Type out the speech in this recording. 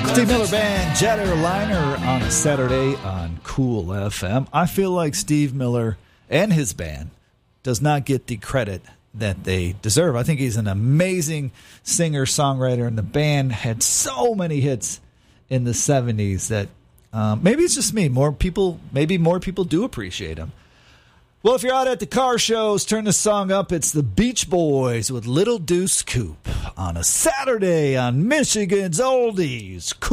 Steve Miller Band, Jetliner on a Saturday on Cool FM. I feel like Steve Miller and his band does not get the credit that they deserve. I think he's an amazing singer-songwriter, and the band had so many hits in the 70s that maybe it's just me. Maybe more people do appreciate him. Well, if you're out at the car shows, turn the song up. It's the Beach Boys with Little Deuce Coupe on a Saturday on Michigan's Oldies.